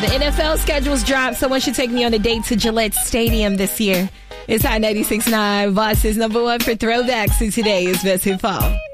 The NFL schedule's dropped. Someone should take me on a date to Gillette Stadium this year. It's Hot 96.9. Voss's number one for throwbacks, and today is Best Hip Hop.